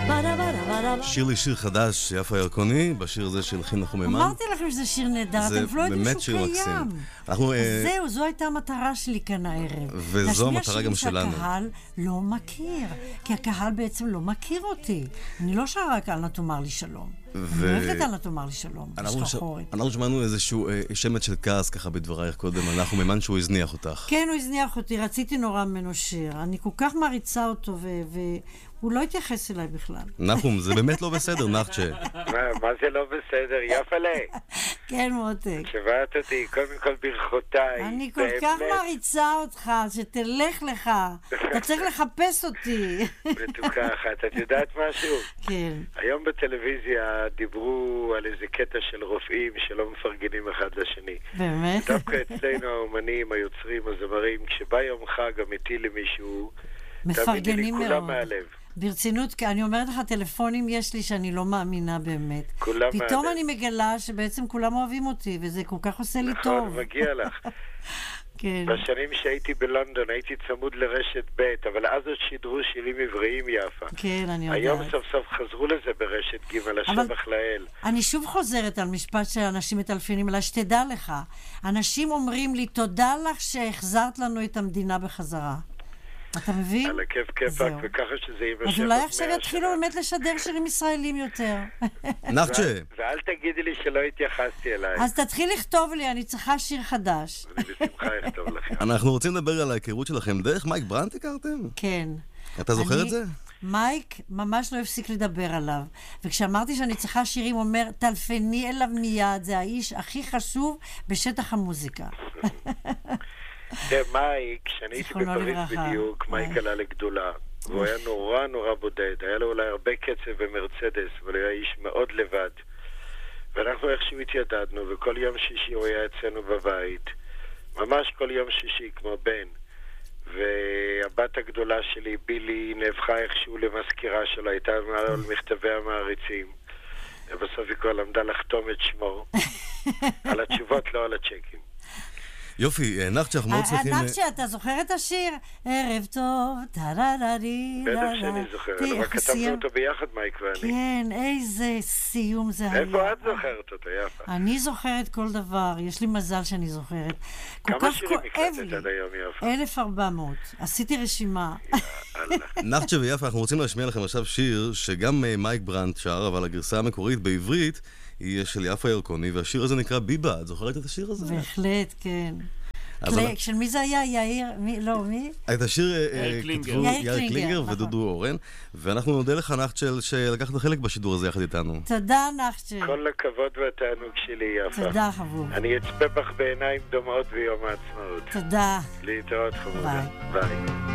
שיר לי שיר חדש, יפה ירקוני, בשיר הזה של חינוך ומימן. אמרתי לכם שזה שיר נהדר, אתם לא יודעים שהוא קיים. זהו, זו הייתה המטרה שלי כאן הערב. וזו המטרה גם שלנו. להשמיע שירים שהקהל לא מכיר, כי הקהל בעצם לא מכיר אותי. אני לא שרה רק אל נא תאמר לי שלום. אני אוהבת את אל נא תאמר לי שלום, אנחנו שמענו איזשהו שמץ של כעס ככה בדברייך קודם, אנחנו מימן שהוא הזניח אותך. כן, הוא הזניח אותי, רציתי נורא ממנו שיר. אני כל כך מעריצה אותו הוא לא התייחס אליי בכלל. נחום, זה באמת לא בסדר, נחצ'ה. מה זה לא בסדר? יפלה. כן, מותק. שבעת אותי, קודם כל ברכותיי. אני כל כך מעריצה אותך, שתלך לך. אתה צריך לחפש אותי. מתוקה אחת. את יודעת משהו? כן. היום בטלוויזיה דיברו על איזה קטע של רופאים שלא מפרגנים אחד לשני. באמת? דווקא אצלנו האומנים, היוצרים, הזמרים, כשבא יום חג אמיתי למישהו, מפרגנים מאוד. מהלב. ברצינות, כי אני אומרת לך, טלפונים יש לי שאני לא מאמינה באמת. פתאום אני מגלה שבעצם כולם אוהבים אותי, וזה כל כך עושה לי טוב. נכון, מגיע לך. כן. בשנים שהייתי בלונדון הייתי צמוד לרשת ב', אבל אז עוד שידרו שירים עבריים יפה. כן, אני יודעת. היום סוף סוף חזרו לזה ברשת ג' השבח לאל. אני שוב חוזרת על משפט שאנשים מטלפנים אליי, שתדע לך. אנשים אומרים לי, תודה לך שהחזרת לנו את המדינה בחזרה. אתה מבין? על הכיף כיפק, וככה שזה יימשך. אז אולי עכשיו יתחילו באמת לשדר שירים ישראלים יותר. נחצ'ה. ואל תגידי לי שלא התייחסתי אליי. אז תתחיל לכתוב לי, אני צריכה שיר חדש. אני בשמחה אכתוב לכם. אנחנו רוצים לדבר על ההיכרות שלכם דרך מייק ברנט הכרתם? כן. אתה זוכר את זה? מייק ממש לא הפסיק לדבר עליו. וכשאמרתי שאני צריכה שירים, הוא אומר, טלפני אליו מיד, זה האיש הכי חשוב בשטח המוזיקה. מייק, כשאני הייתי בפריז בדיוק, מייק עלה לגדולה, והוא היה נורא נורא בודד, היה לו אולי הרבה קצב במרצדס, אבל הוא היה איש מאוד לבד, ואנחנו איכשהו התיידדנו, וכל יום שישי הוא היה אצלנו בבית, ממש כל יום שישי, כמו בן, והבת הגדולה שלי, בילי, נהפכה איכשהו למזכירה שלו, הייתה מעלה על מכתבי המעריצים, ובסוף היא כבר למדה לחתום את שמו, על התשובות, לא על הצ'קים. יופי, נחצ'ה, אנחנו מאוד צריכים... נחצ'ה, אתה זוכר את השיר? ערב טוב, טרררי... בטח שאני זוכר, אבל כתבנו אותו ביחד, מייק ואני. כן, איזה סיום זה היה. איפה את זוכרת אותו, יפה? אני זוכרת כל דבר, יש לי מזל שאני זוכרת. כמה שירים הקלטת עד היום, יפה? 1400, עשיתי רשימה. נחצ'ה ויפה, אנחנו רוצים להשמיע לכם עכשיו שיר שגם מייק ברנט שר, אבל הגרסה המקורית בעברית היא של יפה ירקוני, והשיר הזה נקרא ביבה. את זוכרת את השיר הזה? בהחלט, כן. של מי זה היה? יאיר? לא, מי? את השיר כתבו יאיר קלינגר ודודו אורן, ואנחנו נודה לך נחצ'ה שלקחת חלק בשידור הזה יחד איתנו. תודה נחצ'ה. כל הכבוד והתענוג שלי, יפה. תודה חבוב. אני אצפה בך בעיניים דומעות ביום העצמאות. תודה. להתראות חמודה. ביי.